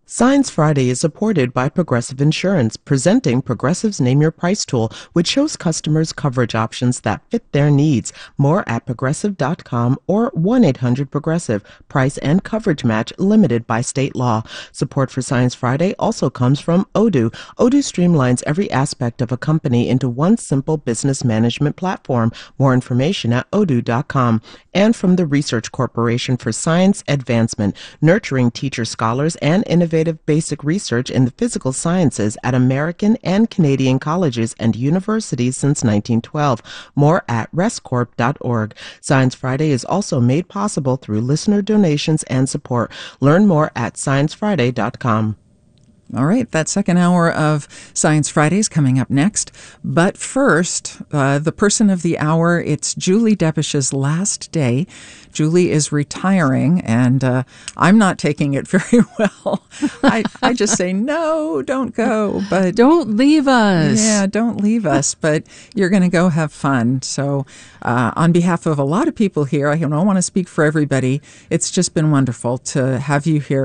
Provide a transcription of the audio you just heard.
Science Friday is supported by Progressive Insurance, presenting Progressive's Name Your Price tool, which shows customers coverage options that fit their needs. More at progressive.com or 1-800-Progressive. Price and coverage match limited by state law. Support for Science Friday also comes from Odoo. Odoo streamlines every aspect of a company into one simple business management platform. More information at odoo.com. And from the Research Corporation for Science Advancement, nurturing teacher scholars and innovative basic research in the physical sciences at American and Canadian colleges and universities since 1912. More at rescorp.org. Science Friday is also made possible through listener donations and support. Learn more at sciencefriday.com. All right, that second hour of Science Fridays coming up next. But first, the person of the hour, it's Julie Debish's last day. Julie is retiring, and I'm not taking it very well. I just say, no, don't go. But don't leave us. Yeah, don't leave us, but you're going to go have fun. So on behalf of a lot of people here, I don't want to speak for everybody. It's just been wonderful to have you here